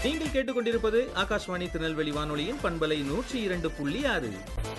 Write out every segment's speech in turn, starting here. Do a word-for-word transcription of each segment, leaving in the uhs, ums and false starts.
நீங்கள் கேட்டுக்கொண்டிருப்பது ஆகாஷ்வாணி திருநெல்வேலி வானொலியின் பண்பலை நூற்றி இரண்டு புள்ளி ஆறு.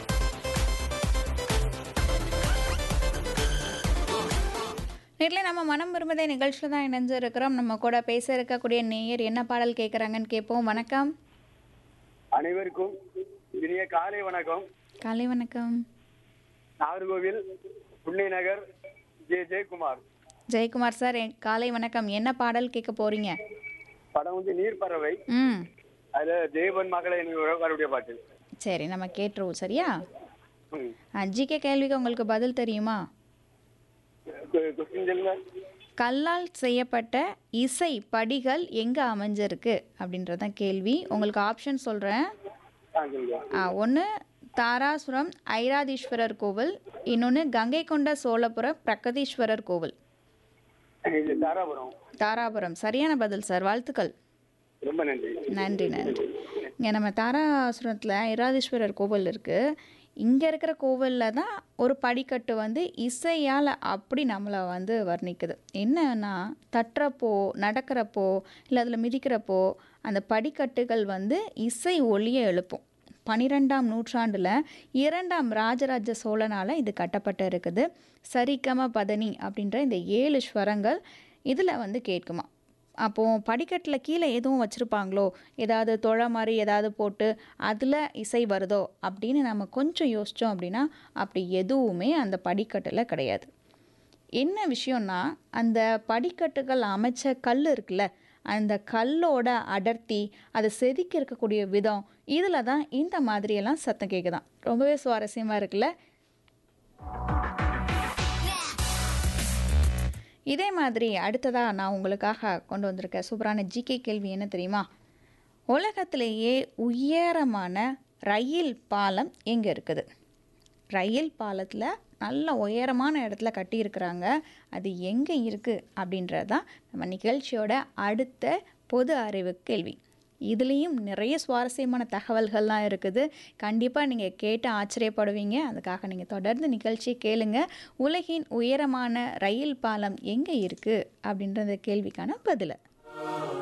நேரில் நம்ம மனம் விரும்புதே நிகழ்ச்சியில் தான் இணைஞ்சு இருக்கிறோம். நம்ம கூட பேச இருக்கக்கூடிய நேயர் என்ன பாடல் கேட்குறாங்கன்னு கேட்போம். வணக்கம். அனைவருக்கும் இனிய காலை வணக்கம். காலை வணக்கம். நாகர்கோவில் புண்ணை நகர் ஜே ஜெயக்குமார். ஜெயக்குமார் சார், காலை வணக்கம். என்ன பாடல் கேட்க போறீங்க? படம் வந்து நீர்ப்பறவை. ம் அதுல தேவன் மகளை வரக்கூடிய பாட்டு. சரி, நம்ம கேட்டுருவோம். சரியா? ம். ஜிகே கேள்விக்கு உங்களுக்கு பதில் தெரியுமா? கொ- கொஸ்டின் சொல்லுங்க. கல்லால் செய்யப்பட்ட இசை படிகள் எங்கே அமைஞ்சிருக்கு அப்படின்றதான் கேள்வி. உங்களுக்கு ஆப்ஷன் சொல்கிறேன். ஆ, சொல்லுங்க. ஒன்று தாராசுரம் ஐராதீஸ்வரர் கோவில், இன்னொன்று கங்கை கொண்ட சோழபுரம் பிரகதீஸ்வரர் கோவில். இது தாராபுரம். தாராபுரம் சரியான பதில் சார், வாழ்த்துக்கள். ரொம்ப நன்றி. நன்றி நன்றி. இங்கே நம்ம தாராசுரத்தில் ஐராதீஸ்வரர் கோவில் இருக்குது. இங்கே இருக்கிற கோவிலில் தான் ஒரு படிக்கட்டு வந்து இசையால் அப்படி நம்மளை வந்து வர்ணிக்குது. என்னன்னா, தட்டுறப்போ நடக்கிறப்போ இல்லை அதில் மிதிக்கிறப்போ அந்த படிக்கட்டுகள் வந்து இசை ஒலியை எழுப்பும். பன்னிரெண்டாம் நூற்றாண்டில் இரண்டாம் ராஜராஜ சோழனால் இது கட்டப்பட்டு இருக்குது. சரிகம பதனி அப்படின்ற இந்த ஏழு ஸ்வரங்கள் இதில் வந்து கேட்குமா. அப்போது படிக்கட்டில் கீழே எதுவும் வச்சுருப்பாங்களோ, ஏதாவது தொழ மாதிரி ஏதாவது போட்டு அதில் இசை வருதோ அப்படின்னு நம்ம கொஞ்சம் யோசித்தோம் அப்படின்னா அப்படி எதுவுமே அந்த படிக்கட்டில் கிடையாது. என்ன விஷயம்னா, அந்த படிக்கட்டுகள் அமைச்ச கல் இருக்குல்ல, அந்த கல்லோட அடர்த்தி, அதை செதுக்கி இருக்கக்கூடிய விதம், இதில் தான் இந்த மாதிரியெல்லாம் சத்தம் கேட்குதான். ரொம்பவே சுவாரஸ்யமாக இருக்குல்ல. இதே மாதிரி அடுத்ததாக நான் உங்களுக்காக கொண்டு வந்திருக்க சூப்பரான ஜிகே கேள்வி என்ன தெரியுமா? உலகத்திலேயே உயரமான ரயில் பாலம் எங்கே இருக்குது? ரயில் பாலத்தில் நல்ல உயரமான இடத்துல கட்டியிருக்கிறாங்க. அது எங்கே இருக்குது அப்படின்றது தான் நம்ம நிகழ்ச்சியோட அடுத்த பொது அறிவு கேள்வி. இதுலேயும் நிறைய சுவாரஸ்யமான தகவல்கள்லாம் இருக்குது. கண்டிப்பாக நீங்கள் கேட்டு ஆச்சரியப்படுவீங்க. அதுக்காக நீங்கள் தொடர்ந்து நிகழ்ச்சியை கேளுங்க. உலகின் உயரமான ரயில் பாலம் எங்கே இருக்குது அப்படின்ற கேள்விக்கான பதிலை